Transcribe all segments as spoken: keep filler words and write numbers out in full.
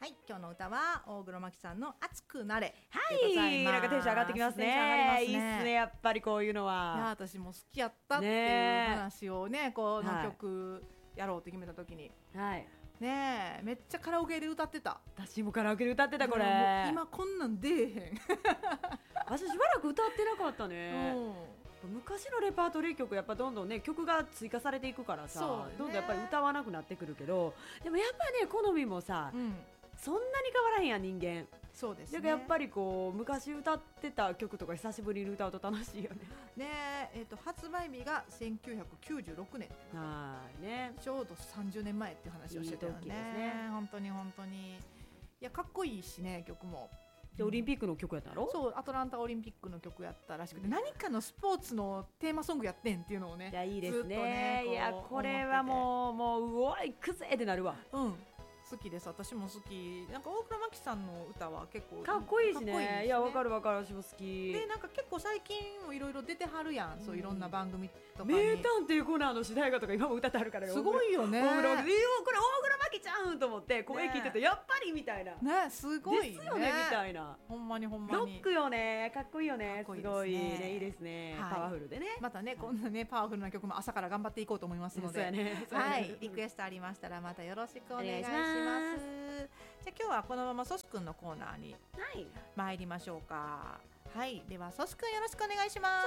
、今日の歌は大黒摩季さんの熱くなれ。 はい、なんかテンション上がってきますね。 テンション上がりますね。 いいっすね、やっぱりこういうのは。 いや、私も好きやったっていう話をね、この曲やろうって決めた時に、 はい、 ねえ、めっちゃカラオケで歌ってた。 私もカラオケで歌ってたこれ。 今こんなん出えへん。 私しばらく歌ってなかったね。うん、昔のレパートリー曲やっぱどんどんね曲が追加されていくからさ、ね、どんどんやっぱり歌わなくなってくるけど、でもやっぱりね好みもさ、うん、そんなに変わらへんやん人間。 そうですね。 だからやっぱりこう昔歌ってた曲とか久しぶりに歌うと楽しいよね。 ねえ、えーと発売日がせんきゅうひゃくきゅうじゅうろくねん。 はいね。 ちょうどさんじゅうねんまえっていう話をしてたよね。いい時ですね。本当に本当に。いやかっこいいしね曲も。 でオリンピックの曲やったろ。 そうアトランタオリンピックの曲やったらしくて、何かのスポーツのテーマソングやってんっていうのをね。 いやいいですね。ねいやこれはもうもううおいくぜってなるわ。 うん。好きです。私も好き。なんか大黒摩季さんの歌は結構かっこいいしね。いいしね。いやわかるわかる、私も好きで、なんか結構最近もいろいろ出てはるやん、うん、そういろんな番組とかに。 名探偵コナンの主題歌とか今も歌ってはるからすごいよね。 大黒、えー、これ大黒摩季ちゃうんと思って声聞いてて、ね、やっぱりみたいなね、すごいねですよねみたいな。 ほんまにほんまにロックよね。かっこいいよね。すごいね、いいですね、 はい、 パワフルでね。 またね、こんなねパワフルな曲も朝から頑張っていこうと思いますので、 そうやね、 はい、リクエストありましたらまたよろしくお願いします。じゃあ今日はこのままソスくんのコーナーに参りましょうか。はい、ではソスくんよろしくお願いします。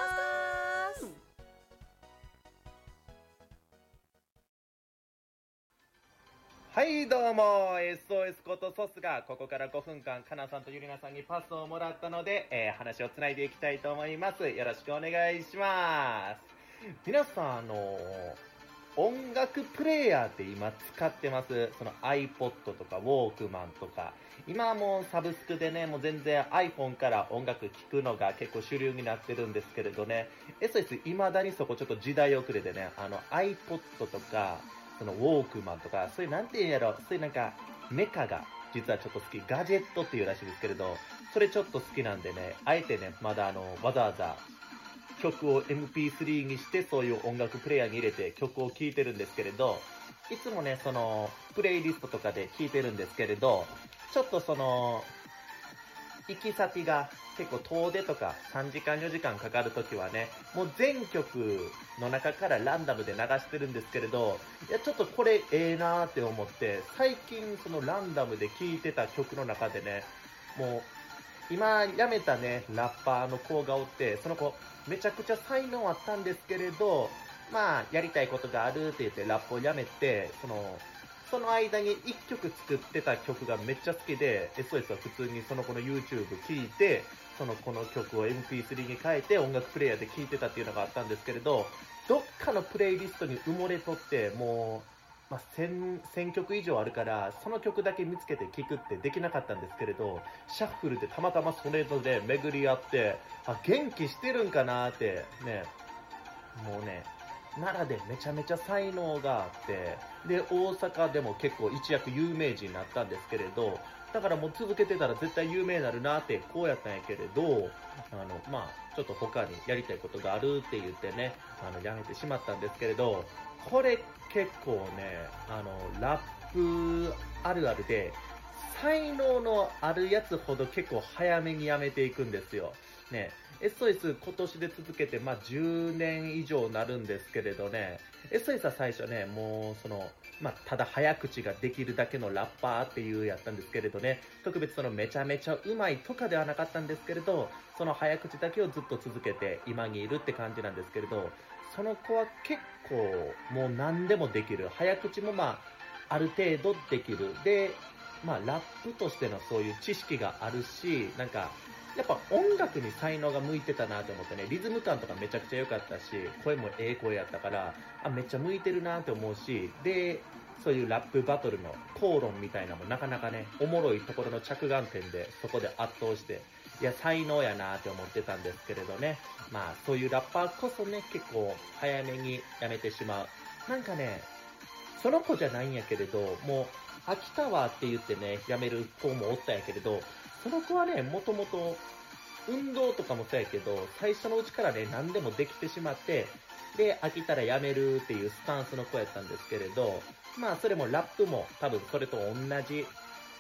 はいどうも エスオーエス ことソスがここからごふんかんかなさんとゆりなさんにパスをもらったので、えー、話をつないでいきたいと思います。よろしくお願いします。皆さんあのー音楽プレイヤーって今使ってます。その iPod とかウォークマンとか。今はもうサブスクでね、もう全然 iPhone から音楽聴くのが結構主流になってるんですけれどね。エスオーエス 未だにそこちょっと時代遅れでね、あの iPod とか、そのウォークマンとか、そういうなんて言うんやろ、そういうなんかメカが実はちょっと好き。ガジェットっていうらしいですけれど、それちょっと好きなんでね、あえてね、まだあの、わざわざ曲を エムピースリー にしてそういう音楽プレイヤーに入れて曲を聴いてるんですけれど、いつもね、その、プレイリストとかで聴いてるんですけれど、ちょっとその、行き先が結構遠出とかさんじかんよじかんかかるときはね、もう全曲の中からランダムで流してるんですけれど、いやちょっとこれええなーって思って、最近そのランダムで聴いてた曲の中でね、もう、今辞めたね、ラッパーの子がおって、その子、めちゃくちゃ才能あったんですけれど、まあ、やりたいことがあるって言ってラップをやめて、その、その間に一曲作ってた曲がめっちゃ好きで、エスオーエス は普通にその子の YouTube 聞いて、その子の曲を エムピースリー に変えて音楽プレイヤーで聴いてたっていうのがあったんですけれど、どっかのプレイリストに埋もれとって、もう、まあ、1000、せんきょく以上あるから、その曲だけ見つけて聴くってできなかったんですけれど、シャッフルでたまたまそれぞれ巡り合って、あ、元気してるんかなーって、ね、もうね、奈良でめちゃめちゃ才能があって、で、大阪でも結構一躍有名人になったんですけれど、だからもう続けてたら絶対有名になるなってこうやったんやけれど、あの、まあ、ちょっと他にやりたいことがあるって言ってね、あの、やめてしまったんですけれど、これ結構ね、あの、ラップあるあるで、才能のあるやつほど結構早めにやめていくんですよ。ね、エスオーエス 今年で続けて、まあ、じゅうねん以上なるんですけれどね、エスオーエス は最初ね、もう、その、まあ、ただ早口ができるだけのラッパーっていうやったんですけれどね、特別そのめちゃめちゃ上手いとかではなかったんですけれど、その早口だけをずっと続けて今にいるって感じなんですけれど、その子は結構もう何でもできる。早口もまあ、ある程度できる。で、まあ、ラップとしてのそういう知識があるし、なんか、やっぱ音楽に才能が向いてたなと思ってね、リズム感とかめちゃくちゃ良かったし、声もええ声やったから、あ、めっちゃ向いてるなって思うし、で、そういうラップバトルの口論みたいなのもなかなかね、おもろいところの着眼点で、そこで圧倒して、いや、才能やなって思ってたんですけれどね、まあ、そういうラッパーこそね、結構早めにやめてしまう。なんかね、その子じゃないんやけれど、もう、飽きたわって言ってね、やめる子もおったんやけれど、その子はね、もともと、運動とかもそうやけど、最初のうちからね、何でもできてしまって、で、飽きたらやめるっていうスタンスの子やったんですけれど、まあ、それもラップも多分それと同じ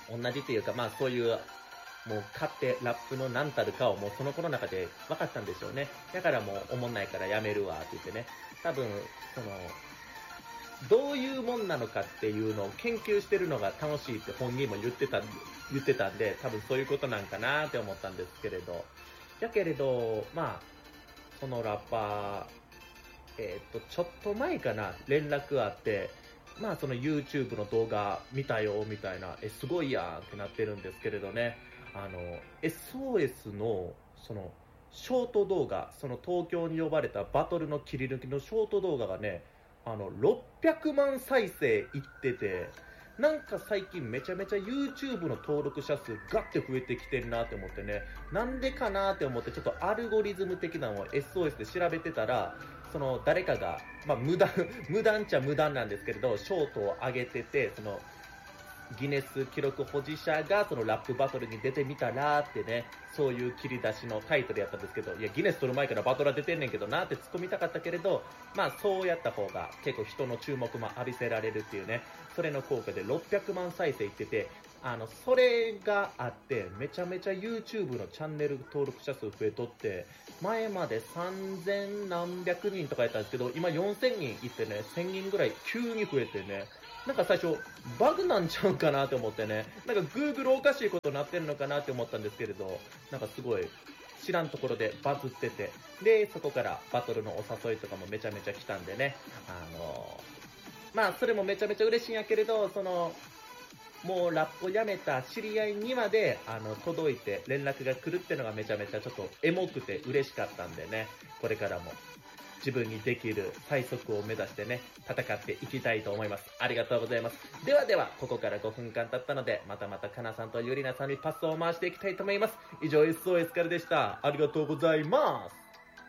同じというか、まあそういう、もう買ってラップの何たるかをもうその子の中で分かったんでしょうね。だからもうおもんないからやめるわって言ってね。多分、その、どういうもんなのかっていうのを研究してるのが楽しいって本人も言ってた、言ってたんで、多分そういうことなんかなって思ったんですけれど。だけれど、まあ、そのラッパー、えっと、ちょっと前かな、連絡あって、まあその YouTube の動画見たよみたいな、え、すごいやんってなってるんですけれどね、あの、エスオーエス の、その、ショート動画、その東京に呼ばれたバトルの切り抜きのショート動画がね、あの、ろっぴゃくまん再生いってて、なんか最近めちゃめちゃ YouTube の登録者数ガッて増えてきてるなって思ってね、なんでかなって思ってちょっとアルゴリズム的なのを エスオーエス で調べてたら、その誰かが、まあ無断、無断っちゃ無断なんですけれど、ショートを上げてて、その、ギネス記録保持者がそのラップバトルに出てみたらってね、そういう切り出しのタイトルやったんですけど、いやギネス取る前からバトラー出てんねんけどなって突っ込みたかったけれど、まあそうやった方が結構人の注目も浴びせられるっていうね、それの効果でろっぴゃくまん再生いってて、あの、それがあって、めちゃめちゃ YouTube のチャンネル登録者数増えとって、前までさんぜんなんびゃくにんとかやったんですけど、今よんせんにんいってね、せんにんぐらい急に増えてね、なんか最初、バグなんちゃうかなって思ってね、なんか Google おかしいことになってるのかなって思ったんですけれど、なんかすごい知らんところでバズってて、で、そこからバトルのお誘いとかもめちゃめちゃ来たんでね、あのー、まあそれもめちゃめちゃ嬉しいんやけれど、その、もうラップをやめた知り合いにまで、あの、届いて連絡が来るっていうのがめちゃめちゃちょっとエモくて嬉しかったんでね、これからも自分にできる最速を目指してね、戦っていきたいと思います。ありがとうございます。ではでは、ここからごふんかん経ったので、またまたかなさんとゆりなさんにパスを回していきたいと思います。以上 エスオーエス からでした。ありがとうございます。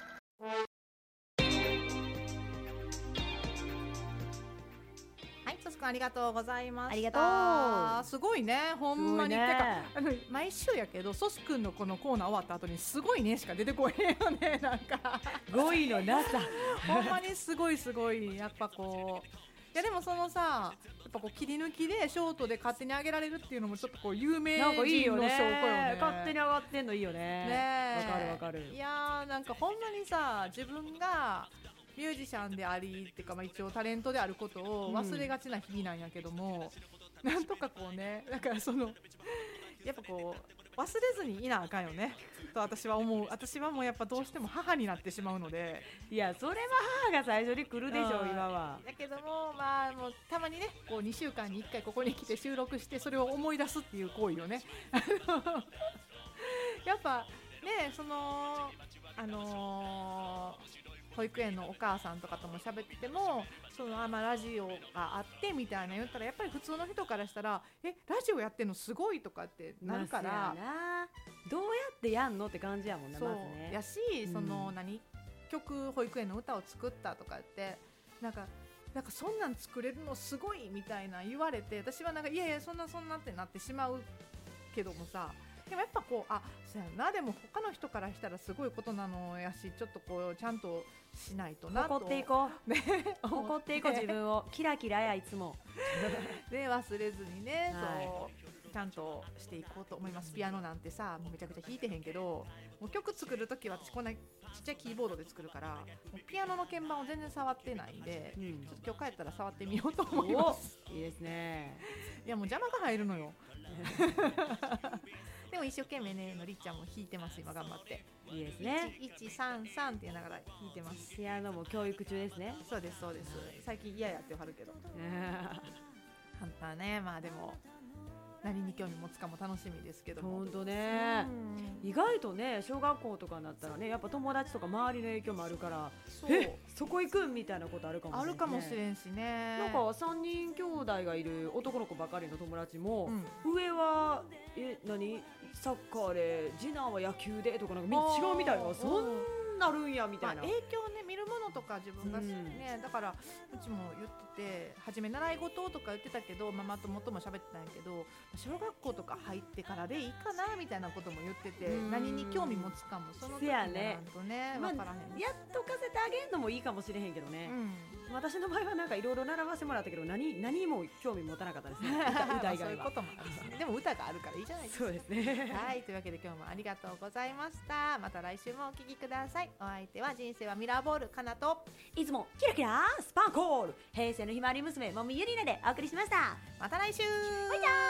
ありがとうございました。 ありがとう。 すごいね、ほんまに。 ね、 てかあの毎週やけど、ソスくんのこのコーナー終わった後にすごいねしか出てこへんよね。なんか語彙のなさ。 ほんまにすごいすごい、やっぱこう。いやでもそのさ、やっぱこう切り抜きでショートで勝手に上げられるっていうのもちょっとこう有名人の証拠よね。 勝手に上がってんのいいよね。ね、わかるわかる。 いやーなんかほんまにさ、自分がミュージシャンでありっていうか、まあ、一応タレントであることを忘れがちな日々なんやけども、うん、なんとかこうね、だからそのやっぱこう忘れずにいなあかんよねと私は思う。私はもうやっぱどうしても母になってしまうので、 いやそれは母が最初に来るでしょう、今は。 だけどもまあもうたまにね、こうにしゅうかんにいっかいここに来て収録してそれを思い出すっていう行為をねやっぱね、そのあのー保育園のお母さんとかとも喋ってても、そのあ、まあ、ラジオがあってみたいな言ったら、やっぱり普通の人からしたらえラジオやってんのすごいとかってなるから、 どうやってやんのって感じやもんね。 そう、 まずね、 やし、その、うん、何曲保育園の歌を作ったとかってなんかなんかそんなん作れるのすごいみたいな言われて、私はなんかいやいやそんなそんなってなってしまうけどもさ、でもやっぱこう、あ、そうやな、でも他の人からしたらすごいことなのやし、ちょっとこうちゃんとしないとなと、 誇っていこう、ね、誇っていこう、自分をキラキラやいつもで忘れずにね、はい、そうちゃんとしていこうと思います。ピアノなんてさ、もうめちゃくちゃ弾いてへんけど、もう曲作るときは私こんなちっちゃいキーボードで作るから、もうピアノの鍵盤を全然触ってないんで、うん、ちょっと今日帰ったら触ってみようと思います。 いいですね。 いやもう邪魔が入るのよでも一生懸命ね、のりっちゃんも弾いてます、今頑張って。 いいですね。 いちさんさんって言いながら弾いてます。 ピアノも教育中ですね。 そうですそうです。最近嫌やってはるけど本当はね、まあでも何に興味持つかも楽しみですけども。 本当ね、意外とね、小学校とかになったらね、やっぱ友達とか周りの影響もあるから、そうえそこ行くんみたいなことあるかもしれない、ね、 あるかもしれんしね。 なんかさんにん兄弟がいる男の子ばかりの友達も、うん、上はえ何サッカーで、次男は野球でとか、なんか違うみたいな、そんなるんやみたいな、 まあ、影響ね、見るものとか自分がね、うん、だからうちも言ってて、初め習い事とか言ってたけど、ママ友とも喋ってたんやけど、小学校とか入ってからでいいかなみたいなことも言ってて、何に興味持つかもその時にならんとね、分からへん、 まあ、やっとかせてあげるのもいいかもしれへんけどね、 私の場合はなんかいろいろ習わせてもらったけど何何も興味持たなかったですね。歌, 歌以外はそういうこともあるし、ね、でも歌があるからいいじゃないですか。 そうですね。 はい、というわけで今日もありがとうございました。また来週もお聞きください。お相手は人生はミラーボールかなと、 いつもキラキラスパンコール平成のひまわり娘もみゆりなでお送りしました。 また来週。 バイバイ。